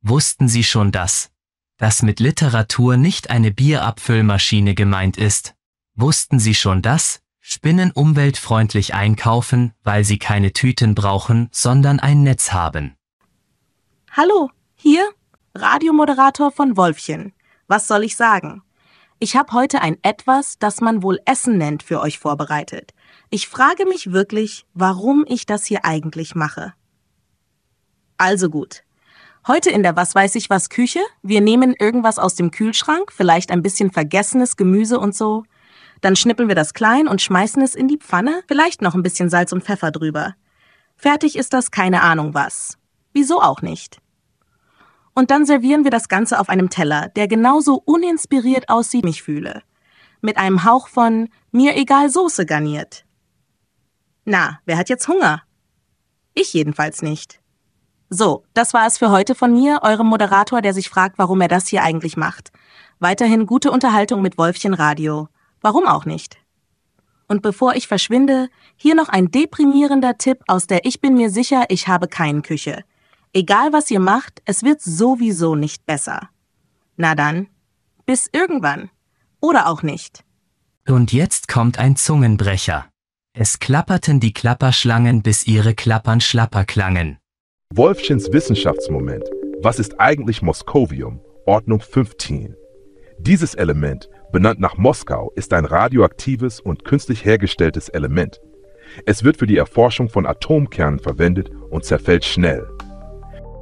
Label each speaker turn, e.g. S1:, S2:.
S1: Wussten Sie schon dass mit Literatur nicht eine Bierabfüllmaschine gemeint ist? Wussten Sie schon dass Spinnen umweltfreundlich einkaufen, weil sie keine Tüten brauchen, sondern ein Netz haben?
S2: Hallo, hier Radiomoderator von Wolfchen. Was soll ich sagen? Ich habe heute ein Etwas, das man wohl Essen nennt, für euch vorbereitet. Ich frage mich wirklich, warum ich das hier eigentlich mache. Also gut. Heute in der Was weiß ich was Küche, wir nehmen irgendwas aus dem Kühlschrank, vielleicht ein bisschen vergessenes Gemüse und so. Dann schnippeln wir das klein und schmeißen es in die Pfanne, vielleicht noch ein bisschen Salz und Pfeffer drüber. Fertig ist das keine Ahnung was. Wieso auch nicht? Und dann servieren wir das Ganze auf einem Teller, der genauso uninspiriert aussieht, wie ich mich fühle. Mit einem Hauch von mir egal Soße garniert. Na, wer hat jetzt Hunger? Ich jedenfalls nicht. So, das war es für heute von mir, eurem Moderator, der sich fragt, warum er das hier eigentlich macht. Weiterhin gute Unterhaltung mit Wolfchen Radio. Warum auch nicht? Und bevor ich verschwinde, hier noch ein deprimierender Tipp aus der Ich bin mir sicher, ich habe keinen Küche. Egal was ihr macht, es wird sowieso nicht besser. Na dann, bis irgendwann. Oder auch nicht.
S1: Und jetzt kommt ein Zungenbrecher. Es klapperten die Klapperschlangen, bis ihre Klappern schlapper klangen.
S3: Wolfchens Wissenschaftsmoment. Was ist eigentlich Moskovium? Ordnung 15. Dieses Element, benannt nach Moskau, ist ein radioaktives und künstlich hergestelltes Element. Es wird für die Erforschung von Atomkernen verwendet und zerfällt schnell.